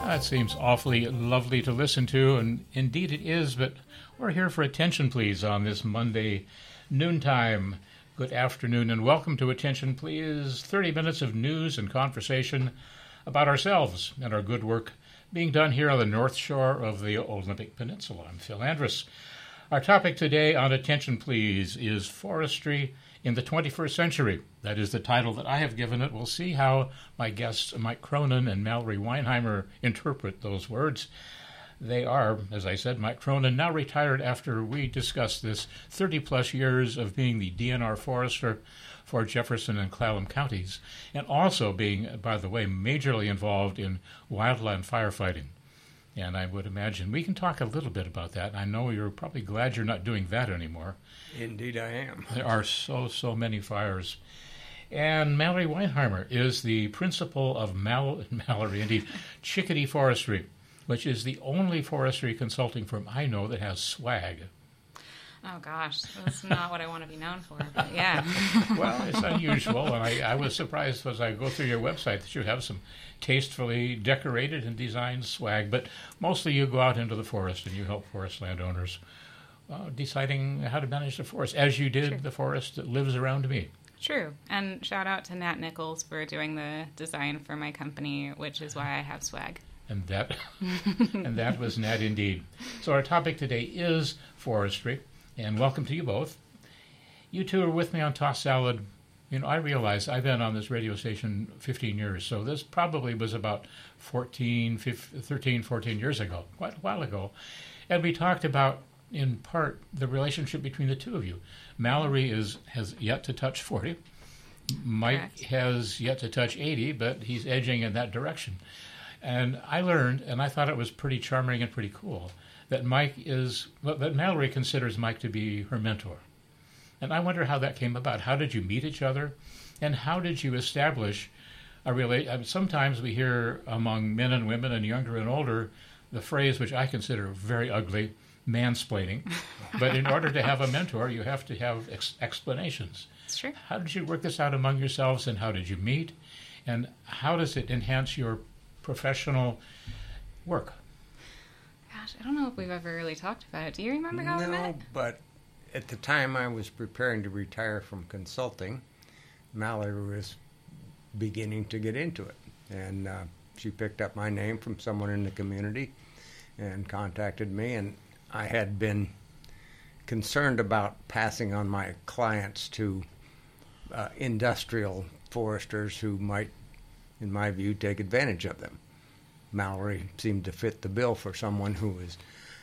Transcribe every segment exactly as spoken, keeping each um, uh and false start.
That seems awfully lovely to listen to, and indeed it is, but we're here for Attention Please on this Monday noontime. Good afternoon and welcome to Attention Please, thirty minutes of news and conversation about ourselves and our good work being done here on the North Shore of the Olympic Peninsula. I'm Phil Andrus. Our topic today on Attention Please is Forestry in the twenty-first century. That is the title that I have given it. We'll see how my guests Mike Cronin and Mallory Weinheimer interpret those words. They are, as I said, Mike Cronin, now retired after we discussed this, thirty-plus years of being the D N R forester for Jefferson and Clallam counties, and also being, by the way, majorly involved in wildland firefighting. And I would imagine we can talk a little bit about that. I know you're probably glad you're not doing that anymore. Indeed I am. There are so, so many fires. And Mallory Weinheimer is the principal of Mal- Mallory, indeed, Chickadee Forestry, which is the only forestry consulting firm I know that has swag. Oh, gosh, that's not what I want to be known for, but yeah. Well, it's unusual, and I, I was surprised as I go through your website that you have some tastefully decorated and designed swag, but mostly you go out into the forest and you help forest landowners uh, deciding how to manage the forest, as you did Sure. the forest that lives around me. True, and shout out to Nat Nichols for doing the design for my company, which is why I have swag. And that, and that was Nat indeed. So our topic today is forestry. And welcome to you both. You two are with me on Toss Salad. You know, I realize I've been on this radio station fifteen years, so this probably was about fourteen, fifteen, thirteen, fourteen years ago, quite a while ago. And we talked about, in part, the relationship between the two of you. Mallory is has yet to touch forty. Mike Correct. Has yet to touch eighty, but he's edging in that direction. And I learned, and I thought it was pretty charming and pretty cool, that Mike is, well, that Mallory considers Mike to be her mentor. And I wonder how that came about. How did you meet each other? And how did you establish a relate? I mean, sometimes we hear among men and women and younger and older the phrase, which I consider very ugly, mansplaining. But in order to have a mentor, you have to have ex- explanations. That's true. How did you work this out among yourselves, and how did you meet? And how does it enhance your professional work? Gosh, I don't know if we've ever really talked about it. Do you remember how no, we met? But at the time I was preparing to retire from consulting, Mallory was beginning to get into it. And uh, she picked up my name from someone in the community and contacted me. And I had been concerned about passing on my clients to uh, industrial foresters who might, in my view, take advantage of them. Mallory seemed to fit the bill for someone who was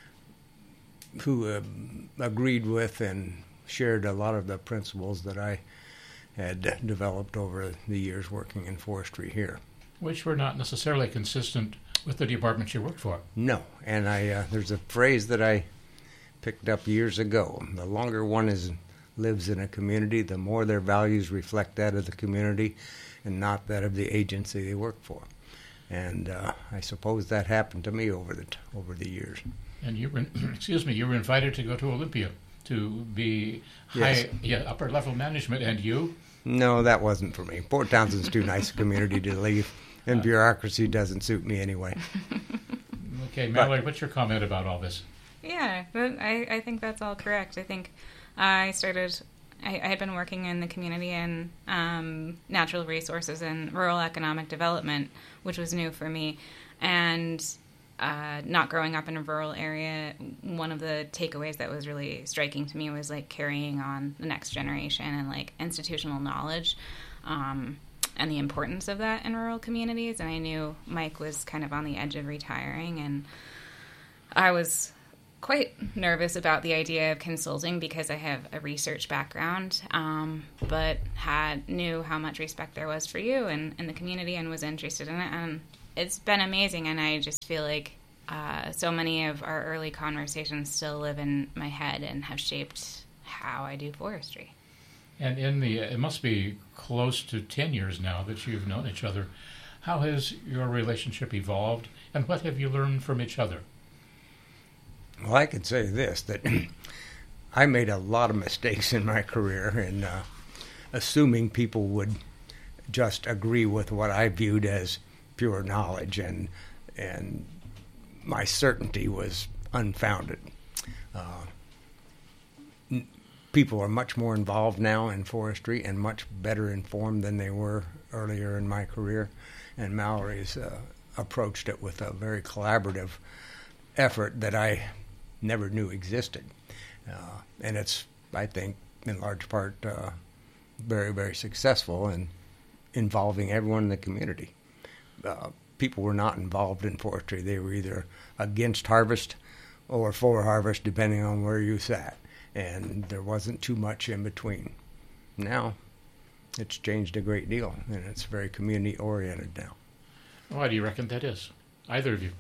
who uh, agreed with and shared a lot of the principles that I had developed over the years working in forestry here. Which were not necessarily consistent with the department you worked for. No, and I uh, there's a phrase that I picked up years ago. The longer one is lives in a community, the more their values reflect that of the community and not that of the agency they work for. And uh, I suppose that happened to me over the t- over the years. And you were, excuse me, you were invited to go to Olympia to be high, Yes. yeah, upper level management, and you? No, that wasn't for me. Port Townsend's too nice a community to leave, and Uh, bureaucracy doesn't suit me anyway. Okay, Mallory, what's your comment about all this? Yeah, but I, I think that's all correct. I think I started, I, I had been working in the community in um, natural resources and rural economic development, which was new for me. And uh, not growing up in a rural area, one of the takeaways that was really striking to me was like carrying on the next generation and like institutional knowledge um, and the importance of that in rural communities. And I knew Mike was kind of on the edge of retiring, and I was quite nervous about the idea of consulting because I have a research background, um, but had knew how much respect there was for you and, and the community and was interested in it. And it's been amazing, and I just feel like uh, so many of our early conversations still live in my head and have shaped how I do forestry. And in the, it must be close to ten years now that you've known each other. How has your relationship evolved, and what have you learned from each other? Well, I can say this, that I made a lot of mistakes in my career in uh, assuming people would just agree with what I viewed as pure knowledge. And and my certainty was unfounded. Uh, n- people are much more involved now in forestry and much better informed than they were earlier in my career, and Mallory's uh, approached it with a very collaborative effort that I never knew existed. Uh, and it's, I think, in large part, uh, very, very successful in involving everyone in the community. Uh, people were not involved in forestry. They were either against harvest or for harvest, depending on where you sat. And there wasn't too much in between. Now, it's changed a great deal, and it's very community-oriented now. Why do you reckon that is? Either of you?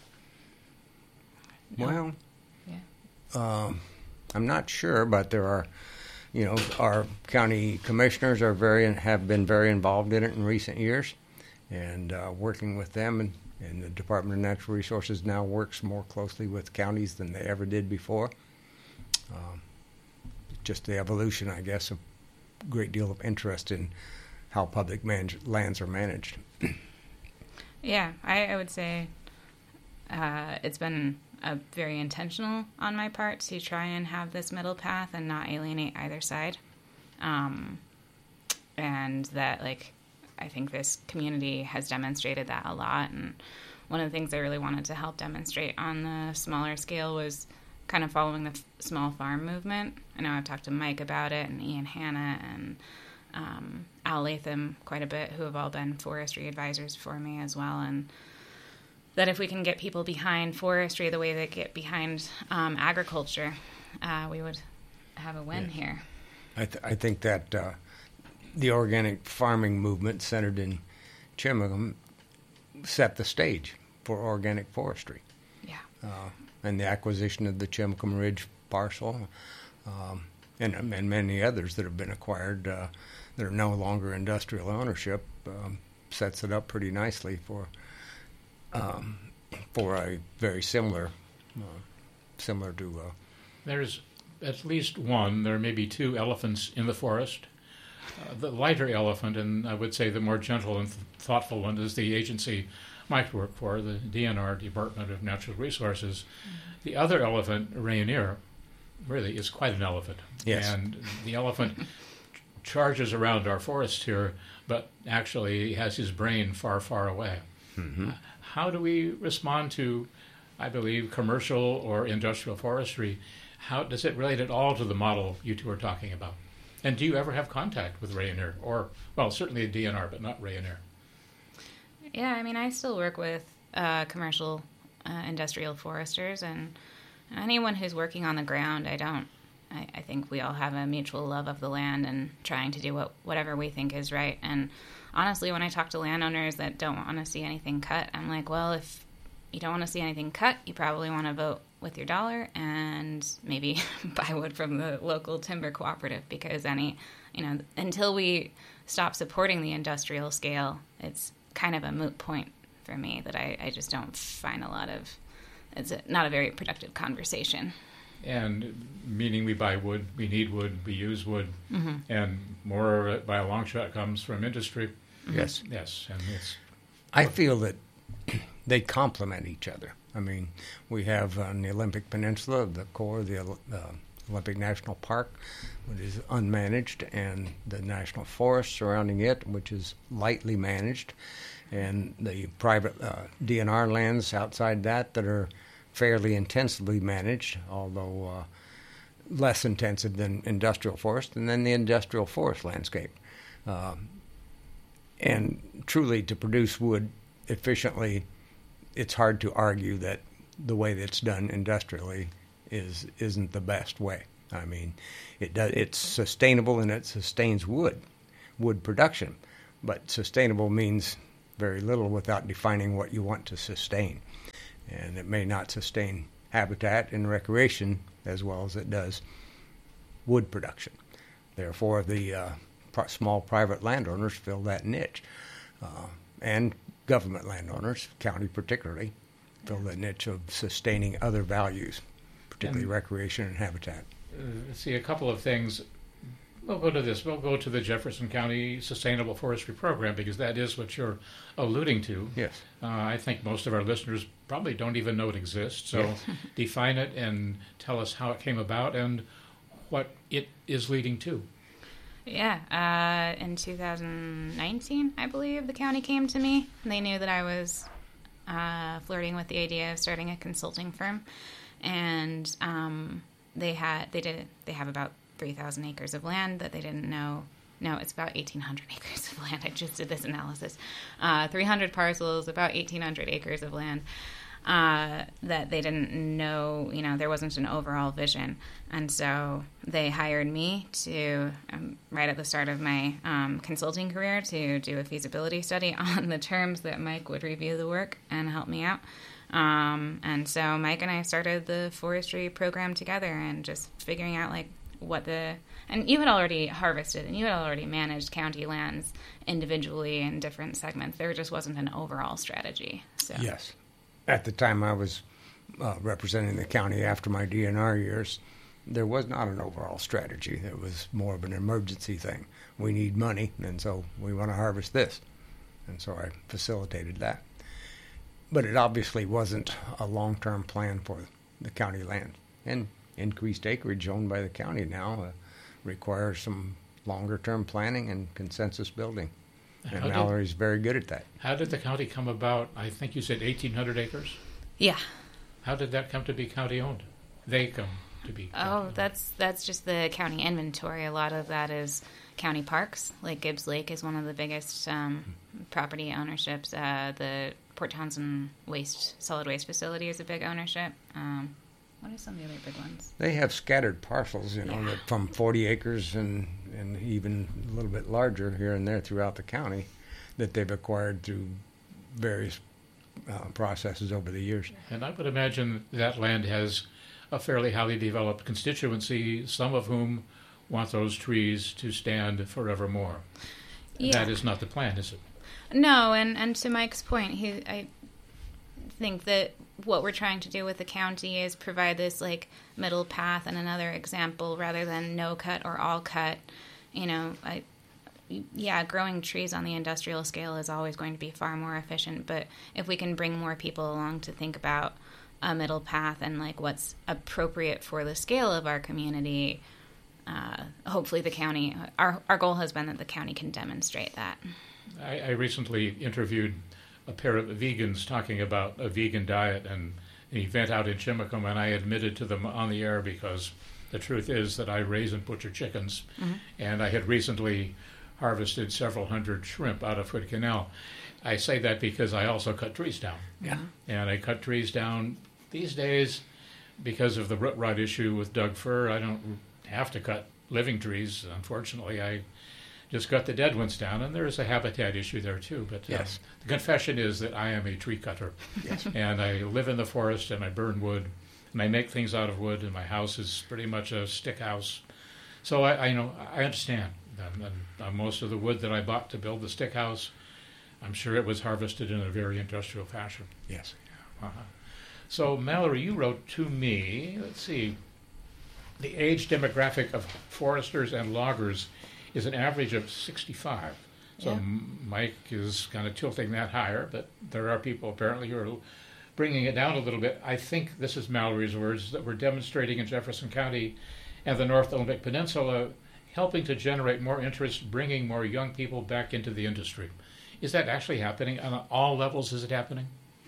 No. Well, Yeah. um, I'm not sure, but there are, you know, our county commissioners are very have been very involved in it in recent years, and uh, working with them, and, and the Department of Natural Resources now works more closely with counties than they ever did before. Um, just the evolution, I guess, of a great deal of interest in how public man- lands are managed. Yeah, I, I would say uh, it's been a very intentional on my part to try and have this middle path and not alienate either side. Um, and that, like, I think this community has demonstrated that a lot. And one of the things I really wanted to help demonstrate on the smaller scale was kind of following the f- small farm movement. I know I've talked to Mike about it, and Ian Hanna, and um, Al Latham quite a bit, who have all been forestry advisors for me as well. And that if we can get people behind forestry the way they get behind um, agriculture, uh, we would have a win Yes. here. I, th- I think that uh, the organic farming movement centered in Chimacum set the stage for organic forestry. Yeah. Uh, and the acquisition of the Chimacum Ridge parcel, um, and, and many others that have been acquired uh, that are no longer industrial ownership, um, sets it up pretty nicely for um, for a very similar, uh, similar to. Uh, There's at least one, there may be two elephants in the forest. Uh, the lighter elephant, and I would say the more gentle and th- thoughtful one, is the agency Mike worked for, the D N R, Department of Natural Resources. Mm-hmm. The other elephant, Rainier, really is quite an elephant. Yes. And the elephant charges around our forests here, but actually has his brain far, far away. mm-hmm. How do we respond to, I believe, commercial or industrial forestry? How does it relate at all to the model you two are talking about? And do you ever have contact with Rainier? Or, well, certainly D N R, but not Rainier. Yeah, I mean, I still work with uh, commercial uh, industrial foresters, and anyone who's working on the ground, I don't. I, I think we all have a mutual love of the land and trying to do what whatever we think is right. And honestly, when I talk to landowners that don't want to see anything cut, I'm like, well, if you don't want to see anything cut, you probably want to vote with your dollar and maybe buy wood from the local timber cooperative, because any, you know, until we stop supporting the industrial scale, it's kind of a moot point for me that I, I just don't find a lot of, it's a, not a very productive conversation. And meaning we buy wood, we need wood, we use wood, Mm-hmm. and more of it by a long shot comes from industry. Yes. Yes, and it's I feel that they complement each other. I mean, we have on the Olympic Peninsula, the core, the uh, Olympic National Park, which is unmanaged, and the national forest surrounding it, which is lightly managed, and the private uh, D N R lands outside that that are fairly intensively managed, although uh, less intensive than industrial forest, and then the industrial forest landscape. Uh, and truly, to produce wood efficiently, it's hard to argue that the way that's done industrially is isn't the best way. I mean, it does, it's sustainable and it sustains wood, wood production, but sustainable means very little without defining what you want to sustain, and it may not sustain habitat and recreation as well as it does wood production. Therefore, the uh, pro- small private landowners fill that niche, uh, and government landowners, county particularly, fill the niche of sustaining other values, particularly And- recreation and habitat. uh, see a couple of things. We'll go to this. We'll go to the Jefferson County Sustainable Forestry Program because that is what you're alluding to. Yes. Uh, I think most of our listeners probably don't even know it exists. So Yes. define it and tell us how it came about and what it is leading to. Yeah, uh, in two thousand nineteen, I believe, the county came to me. They knew that I was uh, flirting with the idea of starting a consulting firm, and um, they had they did they have about three thousand acres of land that they didn't know. No, it's about eighteen hundred acres of land. I just did this analysis. Uh, three hundred parcels, about eighteen hundred acres of land. Uh, that they didn't know, you know, there wasn't an overall vision. And so they hired me to, um, right at the start of my um, consulting career, to do a feasibility study on the terms that Mike would review the work and help me out. Um, and so Mike and I started the forestry program together and just figuring out, like, what the... And you had already harvested and you had already managed county lands individually in different segments. There just wasn't an overall strategy. So. Yes. At the time I was uh, representing the county after my D N R years, there was not an overall strategy. It was more of an emergency thing. We need money, and so we want to harvest this. And so I facilitated that. But it obviously wasn't a long-term plan for the county land. And increased acreage owned by the county now uh, requires some longer-term planning and consensus building. And How did- Mallory's very good at that. How did the county come about? I think you said eighteen hundred acres. Yeah. How did that come to be county owned? They come to be. Oh, county-owned. that's that's just the county inventory. A lot of that is county parks. Like Gibbs Lake is one of the biggest um, property ownerships. Uh, the Port Townsend waste solid waste facility is a big ownership. Um, what are some of the other big ones? They have scattered parcels, you know, Yeah. that from forty acres and, and even a little bit larger here and there throughout the county that they've acquired through various uh, processes over the years. And I would imagine that land has a fairly highly developed constituency, some of whom want those trees to stand forevermore. Yeah. That is not the plan, is it? No, and, and to Mike's point, he I think that what we're trying to do with the county is provide this like middle path and another example rather than no cut or all cut. You know, I yeah, growing trees on the industrial scale is always going to be far more efficient, but if we can bring more people along to think about a middle path and like what's appropriate for the scale of our community, uh, hopefully the county, our our goal has been that the county can demonstrate that. I, I recently interviewed a pair of vegans talking about a vegan diet and an event out in Chimacum, and I admitted to them on the air because the truth is that I raise and butcher chickens, Mm-hmm. and I had recently harvested several hundred shrimp out of Hood Canal. I say that because I also cut trees down. Yeah. And I cut trees down these days because of the root rot issue with Doug fir. I don't have to cut living trees, unfortunately. I just cut the dead ones down, and there is a habitat issue there too. But uh, Yes. the confession is that I am a tree cutter. Yes. And I live in the forest, and I burn wood, and I make things out of wood, and my house is pretty much a stick house. So I, I know I understand. And, and, uh, most of the wood that I bought to build the stick house, I'm sure it was harvested in a very industrial fashion. Yes. Uh-huh. So, Mallory, you wrote to me, let's see, the age demographic of foresters and loggers is an average of sixty-five. So Yeah. M- Mike is kind of tilting that higher, but there are people apparently who are bringing it down a little bit. I think this is Mallory's words, that we're demonstrating in Jefferson County and the North Olympic Peninsula, helping to generate more interest, bringing more young people back into the industry. Is that actually happening? On all levels is it happening?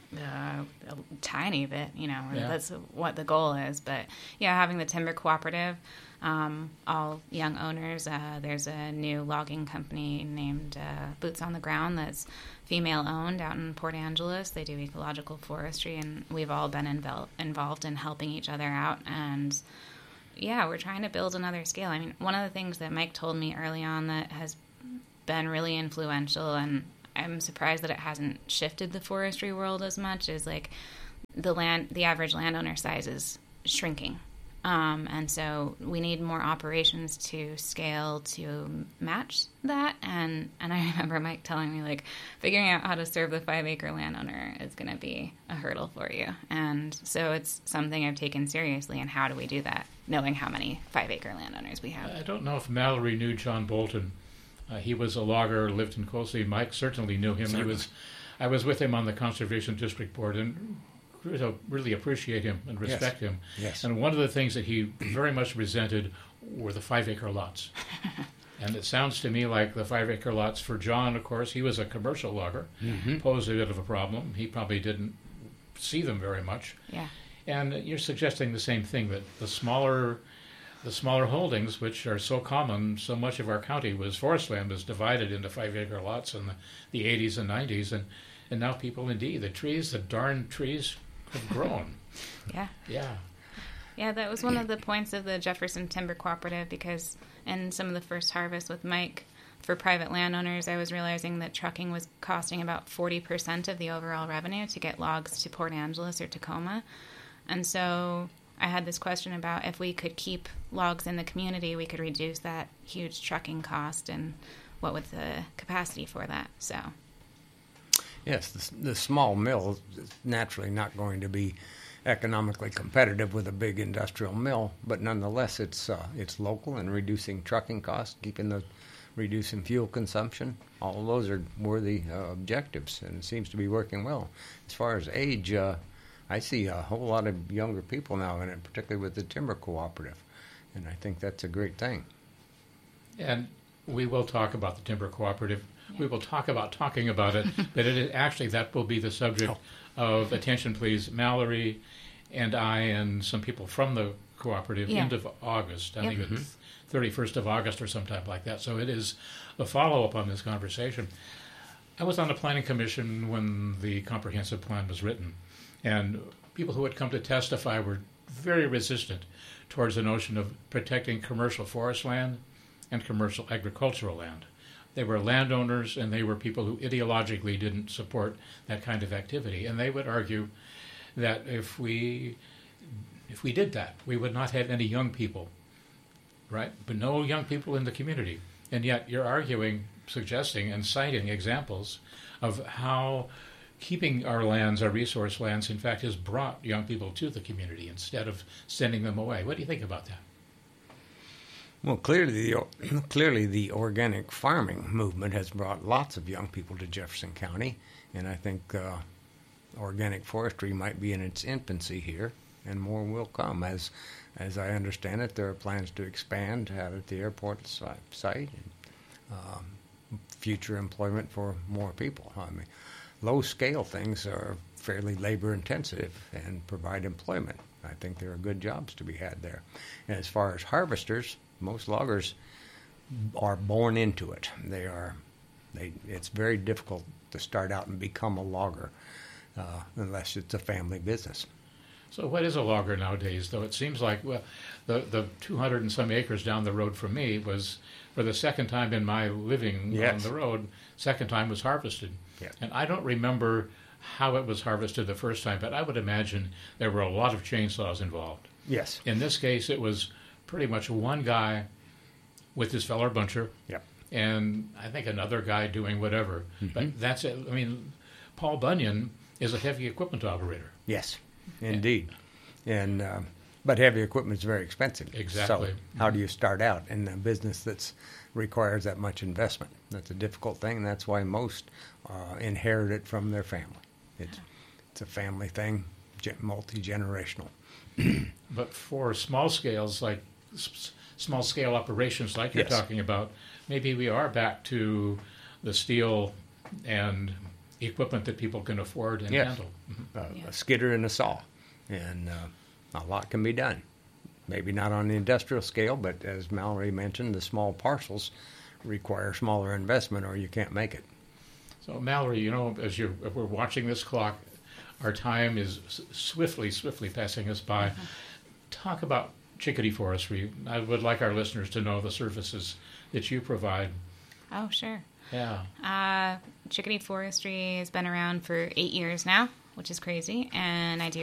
Uh, a tiny bit, you know, Yeah. that's what the goal is. But yeah, having the timber cooperative, um, all young owners. Uh, there's a new logging company named uh, Boots on the Ground that's female owned out in Port Angeles. They do ecological forestry, and we've all been invel- involved in helping each other out. And yeah, we're trying to build another scale. I mean, one of the things that Mike told me early on that has been really influential, and I'm surprised that it hasn't shifted the forestry world as much, is like the land, the average landowner size is shrinking. Um, and so we need more operations to scale to match that. And, and I remember Mike telling me, like, figuring out how to serve the five-acre landowner is going to be a hurdle for you. And so it's something I've taken seriously. And how do we do that, knowing how many five-acre landowners we have? I don't know if Mallory knew John Bolton. Uh, he was a logger, lived in Colsey. Mike certainly knew him. Certainly. He was, I was with him on the Conservation District Board, and really appreciate him and respect yes. him. Yes. And one of the things that he very much resented were the five-acre lots. And it sounds to me like the five-acre lots for John, of course, he was a commercial logger, mm-hmm. posed a bit of a problem. He probably didn't see them very much. Yeah. And you're suggesting the same thing, that the smaller the smaller holdings, which are so common, so much of our county was forest land was divided into five-acre lots in the, the eighties and nineties, and, and now people, indeed, the trees, the darn trees, have grown. Yeah. Yeah. Yeah, that was one of the points of the Jefferson Timber Cooperative, because in some of the first harvests with Mike, for private landowners, I was realizing that trucking was costing about forty percent of the overall revenue to get logs to Port Angeles or Tacoma. And so I had this question about if we could keep logs in the community, we could reduce that huge trucking cost, and what would the capacity for that? So... Yes, the, the small mill is naturally not going to be economically competitive with a big industrial mill, but nonetheless, it's uh, it's local and reducing trucking costs, keeping the reducing fuel consumption. All of those are worthy uh, objectives, and it seems to be working well. As far as age, uh, I see a whole lot of younger people now in it, particularly with the timber cooperative, and I think that's a great thing. And we will talk about the timber cooperative. We will talk about talking about it, but it is actually that will be the subject oh. of Attention Please, Mallory and I and some people from the cooperative, yeah. end of August. I yep. think it's thirty-first of August or sometime like that. So it is a follow-up on this conversation. I was on the Planning Commission when the comprehensive plan was written, and people who had come to testify were very resistant towards the notion of protecting commercial forest land and commercial agricultural land. They were landowners, and they were people who ideologically didn't support that kind of activity. And they would argue that if we if we did that, we would not have any young people, right? But no young people in the community. And yet you're arguing, suggesting, and citing examples of how keeping our lands, our resource lands, in fact, has brought young people to the community instead of sending them away. What do you think about that? Well, clearly the, clearly the organic farming movement has brought lots of young people to Jefferson County, and I think uh, organic forestry might be in its infancy here, and more will come. As as I understand it, there are plans to expand out at the airport site and um, future employment for more people. I mean, low-scale things are fairly labor-intensive and provide employment. I think there are good jobs to be had there. And as far as harvesters, most loggers are born into it. They are, they. It's very difficult to start out and become a logger uh, unless it's a family business. So what is a logger nowadays, though? It seems like, well, the, the two hundred and some acres down the road from me was, for the second time in my living yes. on the road, second time was harvested. Yes. And I don't remember how it was harvested the first time, but I would imagine there were a lot of chainsaws involved. Yes. In this case, it was pretty much one guy with his feller buncher, yep. and I think another guy doing whatever. Mm-hmm. But that's it. I mean, Paul Bunyan is a heavy equipment operator. Yes, indeed. And uh, but heavy equipment is very expensive. Exactly. So how do you start out in a business that requires that much investment? That's a difficult thing, and that's why most uh, inherit it from their family. It's it's a family thing, multi-generational. But for small scales, like s- small scale operations like you're yes. talking about, maybe we are back to the steel and equipment that people can afford and yes. handle. Mm-hmm. Uh, yeah. A skidder and a saw, and uh, a lot can be done. Maybe not on the industrial scale, but as Mallory mentioned, the small parcels require smaller investment, or you can't make it. So, Mallory, you know, as you're, if we're watching this clock, our time is swiftly, swiftly passing us by. Mm-hmm. Talk about chickadee forestry. I would like our listeners to know the services that you provide. Oh, sure. Yeah. Uh, chickadee forestry has been around for eight years now, which is crazy, and I do